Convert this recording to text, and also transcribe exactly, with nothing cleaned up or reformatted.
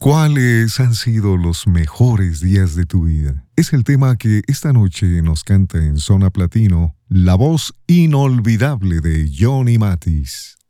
¿Cuáles han sido los mejores días de tu vida? Es el tema que esta noche nos canta en Zona Platino la voz inolvidable de Johnny Mathis.